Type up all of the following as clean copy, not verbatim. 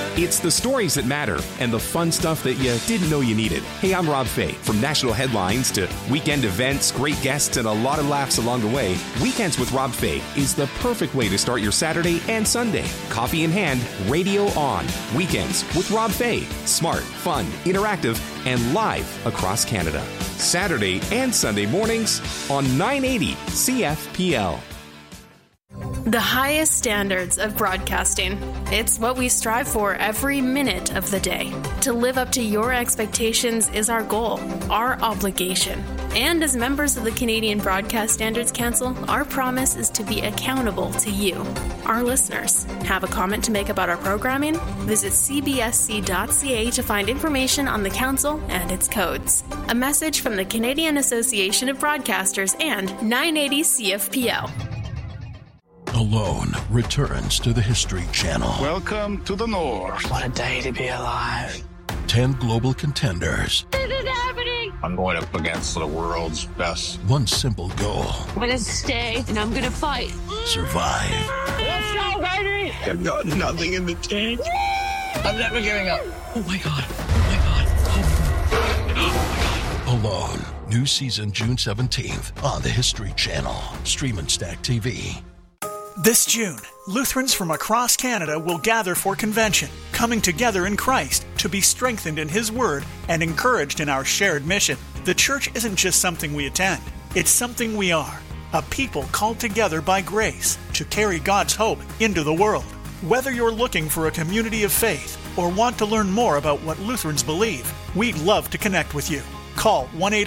It's the stories that matter and the fun stuff that you didn't know you needed. Hey, I'm Rob Fay. From national headlines to weekend events, great guests, and a lot of laughs along the way, Weekends with Rob Fay is the perfect way to start your Saturday and Sunday. Coffee in hand, radio on. Weekends with Rob Fay. Smart, fun, interactive, and live across Canada. Saturday and Sunday mornings on 980 CFPL. The highest standards of broadcasting. It's what we strive for every minute of the day. To live up to your expectations is our goal, our obligation. And as members of the Canadian Broadcast Standards Council, our promise is to be accountable to you, our listeners. Have a comment to make about our programming? Visit cbsc.ca to find information on the council and its codes. A message from the Canadian Association of Broadcasters and 980 CFPL. Alone returns to the History Channel. Welcome to the North. What a day to be alive. 10 global contenders. This is happening. I'm going up against the world's best. One simple goal. I'm going to stay and I'm going to fight. Survive. Let's go, baby. I've got nothing in the tank. I'm never giving up. Oh my God. Oh my God. Oh my God. Alone. New season June 17th on the History Channel. Stream and Stack TV. This June, Lutherans from across Canada will gather for convention, coming together in Christ to be strengthened in His Word and encouraged in our shared mission. The church isn't just something we attend, it's something we are, a people called together by grace to carry God's hope into the world. Whether you're looking for a community of faith or want to learn more about what Lutherans believe, we'd love to connect with you. Call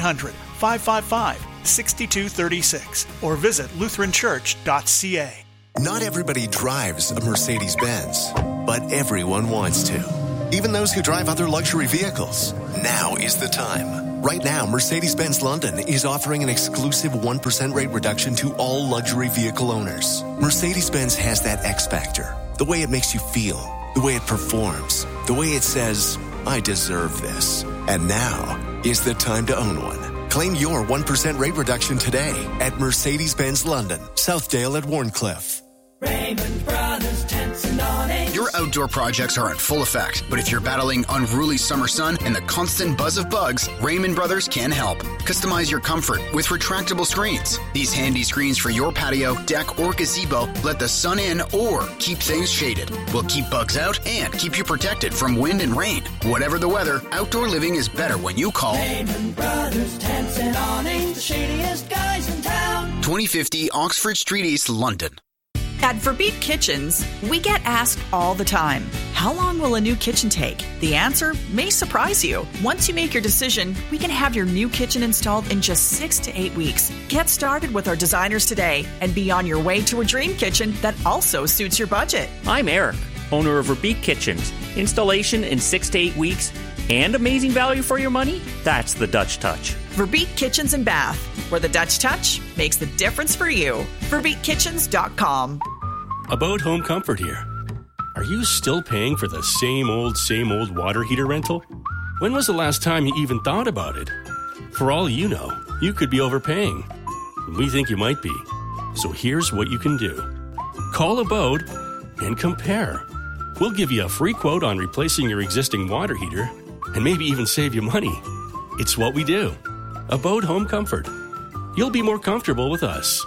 1-800-555-6236 or visit lutheranchurch.ca. Not everybody drives a Mercedes-Benz, but everyone wants to. Even those who drive other luxury vehicles. Now is the time. Right now, Mercedes-Benz London is offering an exclusive 1% rate reduction to all luxury vehicle owners. Mercedes-Benz has that X factor. The way it makes you feel, the way it performs, the way it says, I deserve this. And now is the time to own one. Claim your 1% rate reduction today at Mercedes-Benz London, Southdale at Warncliffe. Raymond Brothers Tents and Awnings. Your outdoor projects are in full effect, but if you're battling unruly summer sun and the constant buzz of bugs, Raymond Brothers can help. Customize your comfort with retractable screens. These handy screens for your patio, deck, or gazebo let the sun in or keep things shaded. We'll keep bugs out and keep you protected from wind and rain. Whatever the weather, outdoor living is better when you call Raymond Brothers Tents and Awnings, the shadiest guys in town. 2050 Oxford Street East, London. At Verbeek Kitchens, we get asked all the time, how long will a new kitchen take? The answer may surprise you. Once you make your decision, we can have your new kitchen installed in just 6 to 8 weeks. Get started with our designers today and be on your way to a dream kitchen that also suits your budget. I'm Eric, owner of Verbeek Kitchens. Installation in 6 to 8 weeks and amazing value for your money? That's the Dutch touch. Verbeek Kitchens and Bath, where the Dutch touch makes the difference for you. VerbeekKitchens.com. About home comfort here. Are you still paying for the same old water heater rental? When was the last time you even thought about it? For all you know, you could be overpaying. We think you might be. So here's what you can do. Call Abode and compare. We'll give you a free quote on replacing your existing water heater and maybe even save you money. It's what we do. Abode Home Comfort. You'll be more comfortable with us.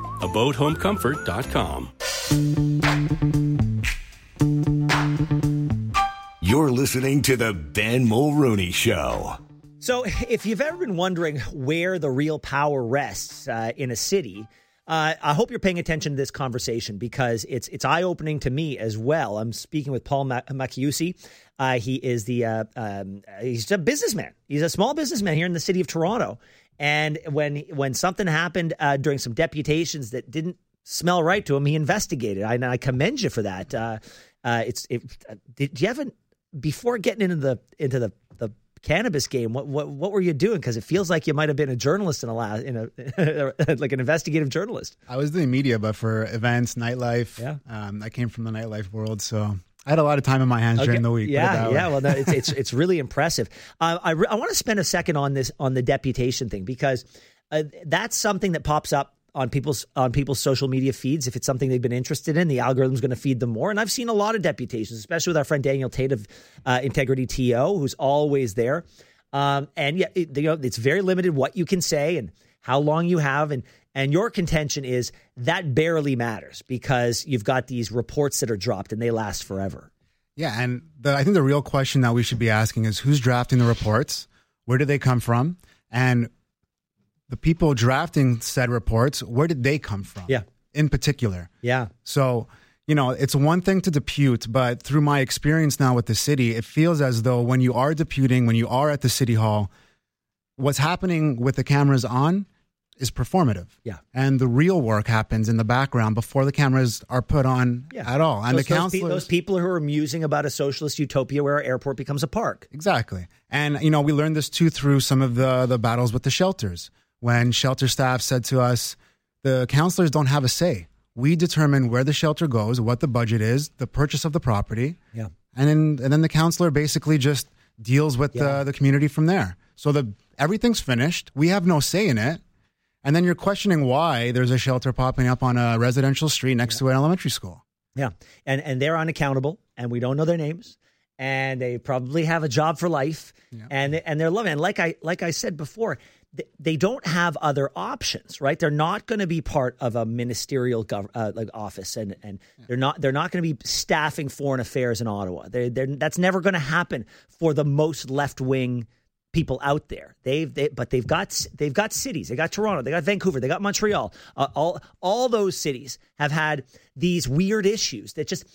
AbodeHomeComfort.com. You're listening to the Ben Mulrooney Show. So if you've ever been wondering where the real power rests in a city, I hope you're paying attention to this conversation because it's eye-opening to me as well. I'm speaking with Paul Macchiusi. He is he's a businessman. He's a small businessman here in the city of Toronto. And when something happened during some deputations that didn't smell right to him, he investigated. And I commend you for that. Did you ever, before getting into the cannabis game, what were you doing? Because it feels like you might have been a journalist like an investigative journalist. I was doing media, but for events, nightlife. Yeah. I came from the nightlife world, so I had a lot of time in my hands during the week. Yeah. Well, no, it's really impressive. I want to spend a second on the deputation thing because that's something that pops up on people's social media feeds. If it's something they've been interested in, the algorithm's going to feed them more. And I've seen a lot of deputations, especially with our friend Daniel Tate of Integrity TO, who's always there. And yeah, it's very limited what you can say and how long you have. And your contention is that barely matters because you've got these reports that are dropped and they last forever. Yeah, and I think the real question that we should be asking is who's drafting the reports? Where did they come from? And the people drafting said reports, where did they come from? Yeah. In particular. Yeah. So, it's one thing to depute, but through my experience now with the city, it feels as though when you are deputing, when you are at the city hall, what's happening with the cameras on is performative. Yeah. And the real work happens in the background before the cameras are put on at all. And those people who are musing about a socialist utopia where our airport becomes a park. Exactly. And, we learned this too through some of the battles with the shelters. When shelter staff said to us, the counselors don't have a say. We determine where the shelter goes, what the budget is, the purchase of the property. Yeah. And then the counselor basically just deals with the community from there. So everything's finished. We have no say in it. And then you're questioning why there's a shelter popping up on a residential street next to an elementary school. Yeah. And they're unaccountable and we don't know their names and they probably have a job for life and they're loving it. And like I said before, they don't have other options, right? They're not going to be part of a ministerial office and they're not going to be staffing foreign affairs in Ottawa. That's never going to happen for the most left-wing people out there. But they've got cities. They got Toronto. They got Vancouver. They got Montreal. All those cities have had these weird issues that just,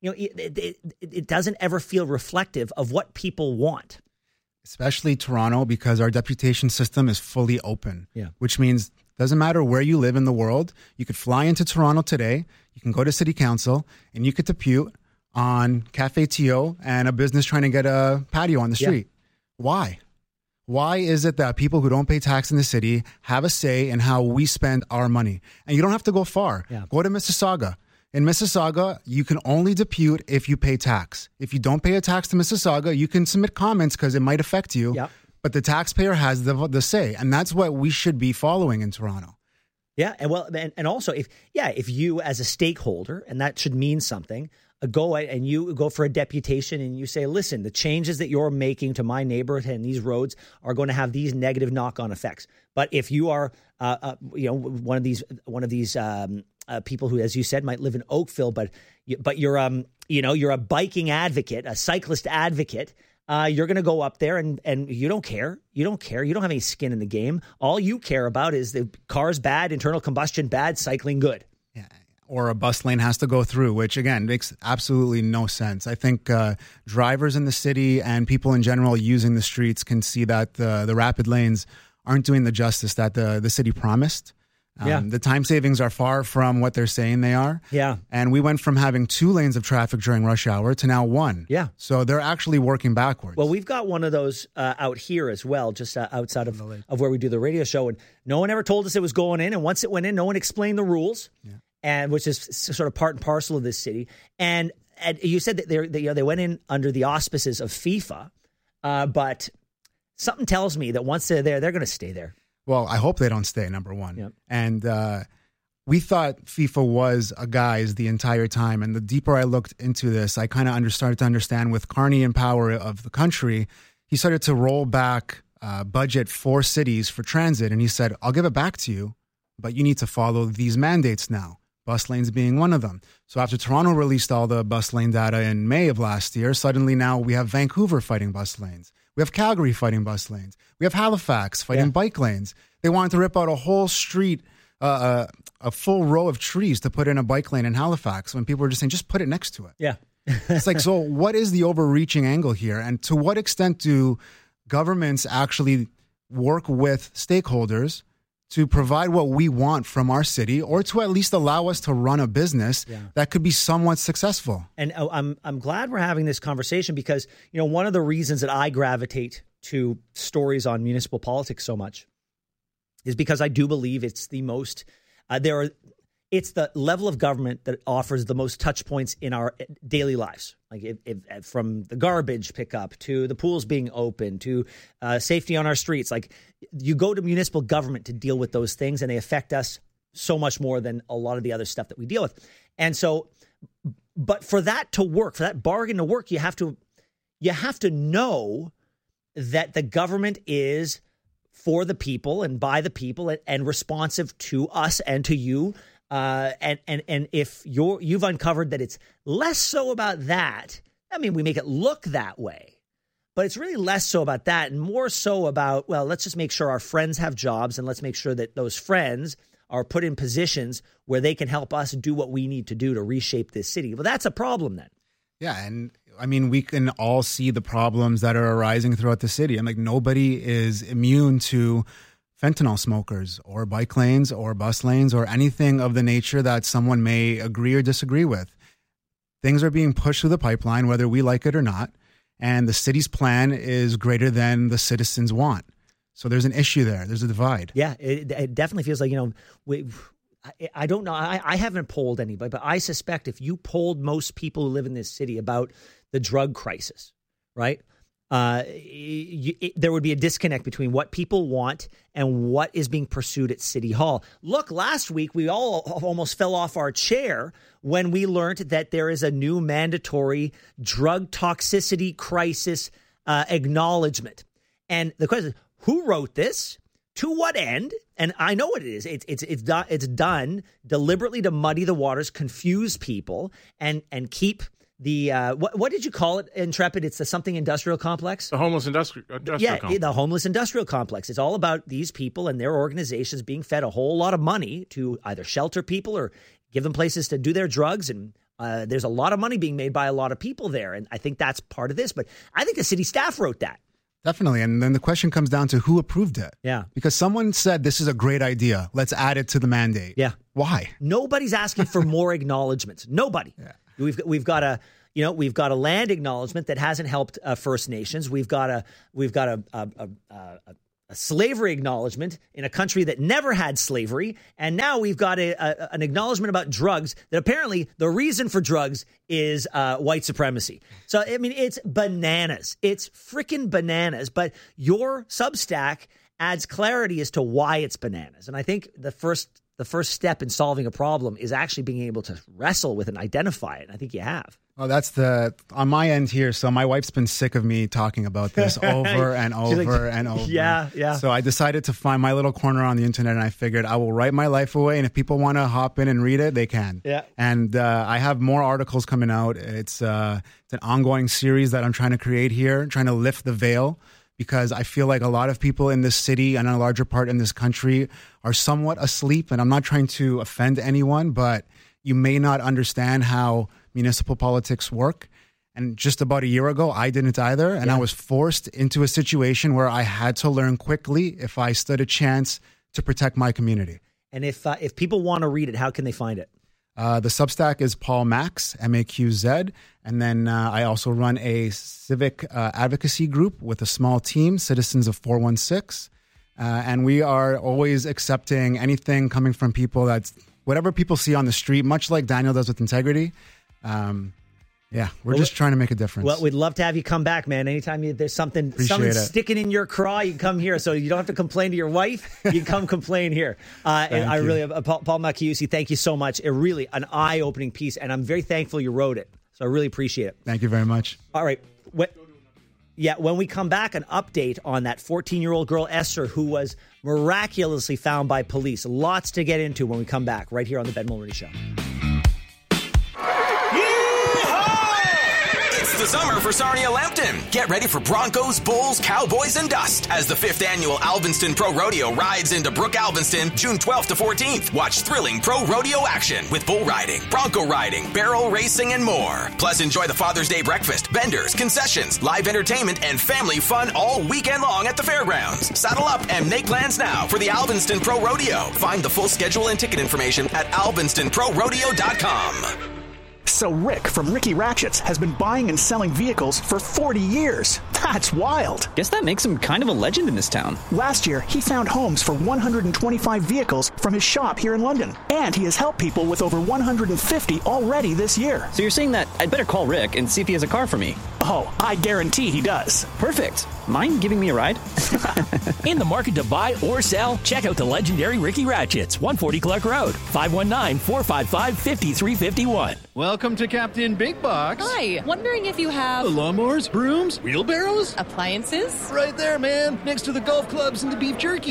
it doesn't ever feel reflective of what people want. Especially Toronto, because our deputation system is fully open. Yeah. Which means doesn't matter where you live in the world. You could fly into Toronto today. You can go to city council and you could depute on Cafe TO and a business trying to get a patio on the street. Yeah. Why? Why is it that people who don't pay tax in the city have a say in how we spend our money? And you don't have to go far. Yeah. Go to Mississauga. In Mississauga, you can only depute if you pay tax. If you don't pay a tax to Mississauga, you can submit comments because it might affect you. Yep. But the taxpayer has the say. And that's what we should be following in Toronto. Yeah. And also, if you as a stakeholder, and that should mean something, you go for a deputation and you say, listen, the changes that you're making to my neighborhood and these roads are going to have these negative knock-on effects. But if you are, one of these people who, as you said, might live in Oakville, but you're a biking advocate, a cyclist advocate, you're going to go up there and you don't care. You don't care. You don't have any skin in the game. All you care about is the car's bad, internal combustion bad, cycling good. Or a bus lane has to go through, which, again, makes absolutely no sense. I think drivers in the city and people in general using the streets can see that the rapid lanes aren't doing the justice that the city promised. The time savings are far from what they're saying they are. Yeah. And we went from having 2 lanes of traffic during rush hour to now 1. Yeah. So they're actually working backwards. Well, we've got one of those out here as well, just outside of where we do the radio show. And no one ever told us it was going in. And once it went in, no one explained the rules. Yeah. And which is sort of part and parcel of this city. And you said that they went in under the auspices of FIFA, but something tells me that once they're there, they're going to stay there. Well, I hope they don't stay, number one. Yep. And we thought FIFA was a guise the entire time. And the deeper I looked into this, I kind of started to understand with Carney in power of the country, he started to roll back budget for cities for transit. And he said, I'll give it back to you, but you need to follow these mandates now. Bus lanes being one of them. So after Toronto released all the bus lane data in May of last year, suddenly now we have Vancouver fighting bus lanes. We have Calgary fighting bus lanes. We have Halifax fighting bike lanes. They wanted to rip out a whole street, a full row of trees to put in a bike lane in Halifax when people were just saying, just put it next to it. Yeah. It's like, so what is the overreaching angle here? And to what extent do governments actually work with stakeholders to provide what we want from our city, or to at least allow us to run a business that could be somewhat successful? And I'm glad we're having this conversation because, one of the reasons that I gravitate to stories on municipal politics so much is because I do believe it's the most, it's the level of government that offers the most touch points in our daily lives. Like from the garbage pickup to the pools being open to safety on our streets. Like you go to municipal government to deal with those things and they affect us so much more than a lot of the other stuff that we deal with. And so, but for that to work, for that bargain to work, you have to know that the government is for the people and by the people and responsive to us and to you. And if you've uncovered that it's less so about that, I mean, we make it look that way, but it's really less so about that and more so about, well, let's just make sure our friends have jobs and let's make sure that those friends are put in positions where they can help us do what we need to do to reshape this city. Well, that's a problem then. Yeah, and I mean, we can all see the problems that are arising throughout the city. I'm like, nobody is immune to fentanyl smokers or bike lanes or bus lanes or anything of the nature that someone may agree or disagree with. Things are being pushed through the pipeline, whether we like it or not, and the city's plan is greater than the citizens want. So there's an issue there. There's a divide. Yeah, it definitely feels like, I don't know. I haven't polled anybody, but I suspect if you polled most people who live in this city about the drug crisis, right, there would be a disconnect between what people want and what is being pursued at City Hall. Look, last week we all almost fell off our chair when we learned that there is a new mandatory drug toxicity crisis acknowledgement. And the question is, who wrote this? To what end? And I know what it is. It's done deliberately to muddy the waters, confuse people, and keep the what did you call it, Intrepid? It's the something industrial complex. The homeless industrial complex. The homeless industrial complex. It's all about these people and their organizations being fed a whole lot of money to either shelter people or give them places to do their drugs. And there's a lot of money being made by a lot of people there. And I think that's part of this. But I think the city staff wrote that. Definitely. And then the question comes down to who approved it. Yeah. Because someone said this is a great idea. Let's add it to the mandate. Yeah. Why? Nobody's asking for more acknowledgments. Nobody. Yeah. We've got a land acknowledgement that hasn't helped First Nations. We've got a slavery acknowledgement in a country that never had slavery, and now we've got an acknowledgement about drugs that apparently the reason for drugs is white supremacy. So I mean, it's bananas. It's freaking bananas. But your Substack adds clarity as to why it's bananas, and I think the first step in solving a problem is actually being able to wrestle with and identify it. And I think you have. Well, that's on my end here. So my wife's been sick of me talking about this over and over and over. Yeah. So I decided to find my little corner on the internet, and I figured I will write my life away. And if people want to hop in and read it, they can. Yeah. And I have more articles coming out. It's an ongoing series that I'm trying to create here, trying to lift the veil, because I feel like a lot of people in this city and a larger part in this country are somewhat asleep. And I'm not trying to offend anyone, but you may not understand how municipal politics work. And just about a year ago, I didn't either. And I was forced into a situation where I had to learn quickly if I stood a chance to protect my community. And if people want to read it, how can they find it? The Substack is Paul Max, MAQZ. And then I also run a civic advocacy group with a small team, Citizens of 416. And we are always accepting anything coming from people that's whatever people see on the street, much like Daniel does with Integrity. We're just trying to make a difference. Well, we'd love to have you come back, man. Anytime there's something sticking in your craw, you can come here. So you don't have to complain to your wife. You can come complain here. And I really, Paul Maciusi, thank you so much. It really an eye-opening piece, and I'm very thankful you wrote it. So I really appreciate it. Thank you very much. All right. When we come back, an update on that 14-year-old girl, Esther, who was miraculously found by police. Lots to get into when we come back right here on the Ben Mulroney Show. It's the summer for Sarnia Lambton. Get ready for Broncos, Bulls, Cowboys, and Dust as the 5th annual Alvinston Pro Rodeo rides into Brook Alvinston June 12th to 14th. Watch thrilling pro rodeo action with bull riding, bronco riding, barrel racing, and more. Plus, enjoy the Father's Day breakfast, vendors, concessions, live entertainment, and family fun all weekend long at the fairgrounds. Saddle up and make plans now for the Alvinston Pro Rodeo. Find the full schedule and ticket information at alvinstonprorodeo.com. So Rick from Ricky Ratchets has been buying and selling vehicles for 40 years. That's wild. Guess that makes him kind of a legend in this town. Last year, he found homes for 125 vehicles from his shop here in London. And he has helped people with over 150 already this year. So you're saying that I'd better call Rick and see if he has a car for me? Oh, I guarantee he does. Perfect. Mind giving me a ride? In the market to buy or sell? Check out the legendary Ricky Ratchets, 140 Clark Road, 519-455-5351. Welcome to Captain Big Box. Hi, wondering if you have... lawnmowers, brooms, wheelbarrows? Appliances? Right there, man, next to the golf clubs and the beef jerky.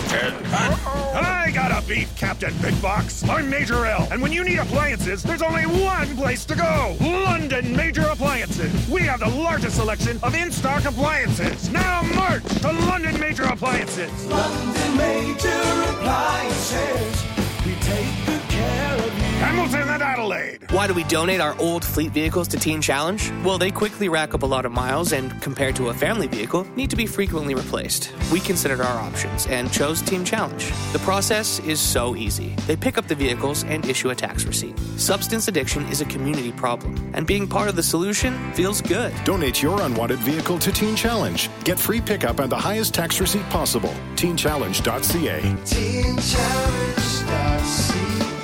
I got a beef, Captain Big Box. I'm Major L, and when you need appliances, there's only one place to go. London Major Appliances. We have the largest selection of in-stock appliances. Now march to London Major Appliances. London Major Appliances. We take good care of you. Hamilton and Adelaide. Why do we donate our old fleet vehicles to Teen Challenge? Well, they quickly rack up a lot of miles and, compared to a family vehicle, need to be frequently replaced. We considered our options and chose Teen Challenge. The process is so easy. They pick up the vehicles and issue a tax receipt. Substance addiction is a community problem, and being part of the solution feels good. Donate your unwanted vehicle to Teen Challenge. Get free pickup and the highest tax receipt possible. TeenChallenge.ca. TeenChallenge.ca.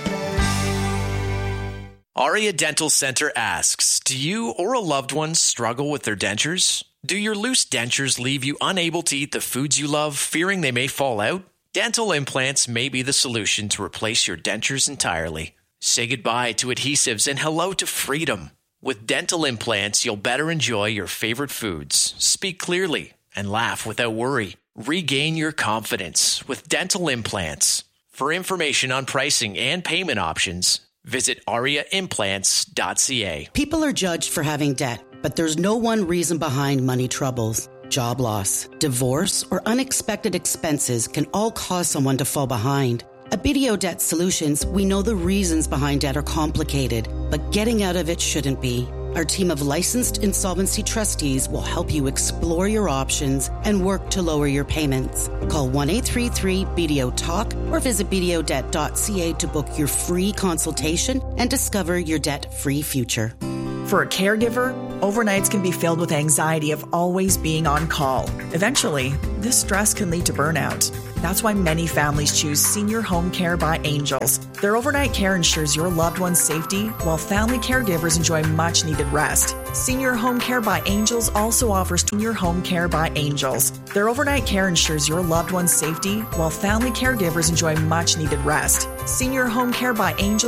Aria Dental Center asks, do you or a loved one struggle with their dentures? Do your loose dentures leave you unable to eat the foods you love, fearing they may fall out? Dental implants may be the solution to replace your dentures entirely. Say goodbye to adhesives and hello to freedom. With dental implants, you'll better enjoy your favorite foods, speak clearly, and laugh without worry. Regain your confidence with dental implants. For information on pricing and payment options, visit ariaimplants.ca. People are judged for having debt, but there's no one reason behind money troubles. Job loss, divorce, or unexpected expenses can all cause someone to fall behind. At BDO Debt Solutions, we know the reasons behind debt are complicated, but getting out of it shouldn't be. Our team of licensed insolvency trustees will help you explore your options and work to lower your payments. Call 1-833-BDO-TALK or visit bdodebt.ca to book your free consultation and discover your debt-free future. For a caregiver, overnights can be filled with anxiety of always being on call. Eventually, this stress can lead to burnout. That's why many families choose Senior Home Care by Angels. Their overnight care ensures your loved one's safety, while family caregivers enjoy much-needed rest. Senior Home Care by Angels also offers Senior Home Care by Angels. Their overnight care ensures your loved one's safety, while family caregivers enjoy much-needed rest. Senior Home Care by Angels